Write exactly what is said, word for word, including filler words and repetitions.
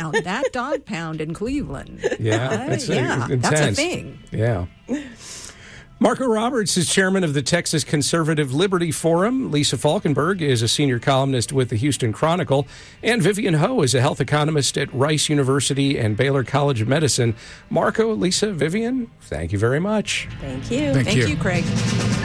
pound, that dog pound in Cleveland. Yeah, Uh, that's, yeah, intense. that's a thing. Yeah. Marco Roberts is chairman of the Texas Conservative Liberty Forum. Lisa Falkenberg is a senior columnist with the Houston Chronicle. And Vivian Ho is a health economist at Rice University and Baylor College of Medicine. Marco, Lisa, Vivian, thank you very much. Thank you. Thank, Thank you. you, Craig.